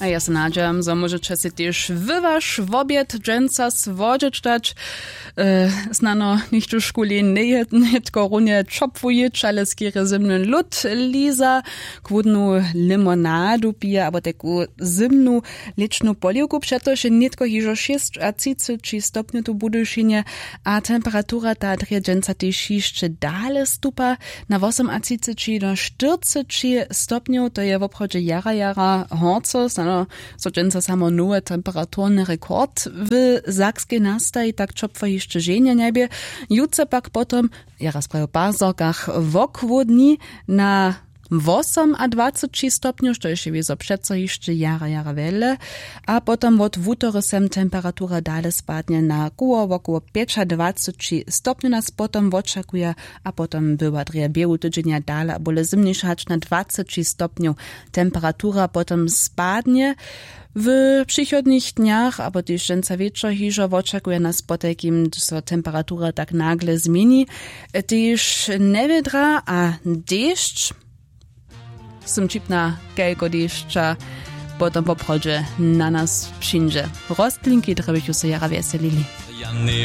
A ja se nadziam, że możecie się też wasz obiad dżęca swodzieć. Znano nicht w szkole nie tylko runie czopwujeć, ale skiery zimny lód liza, kwudnu limonadu pije, albo taką zimnu liczną poliwku, przetoż nie tylko hiżo 6 a 30 stopni tu budyšinie, a temperatura ta dżęca też jeszcze dalej stupa na 8 a 30 do 40 stopniów, to je w obchodzie jara horco, znano so dżęca samo nowe temperaturny rekord w Sakskiej nastaj, tak czopwa jeszcze żenia niebie. Jutce pak potom, ja raz prawie bazorkach wokwodni na 8 a 20 stopniów, to jeszcze wieso przeco jeszcze jara wiele, a potom od wutorysem temperatura dalej spadnie na około 25 stopni nas potom oczekuje, a potom była drie biegu tydzienia dalej, bole zimniejsza hać na 20 stopniów temperatura potom spadnie. W przychodnich dniach, albo też dżęca wieczor hiżo oczekuje nas po takim, że temperatura tak nagle zmieni. Też newiedra a deszcz, som čipna kajko dešča, potom po prođe na nas přinže. Rostlinki trebaju se jara veselili.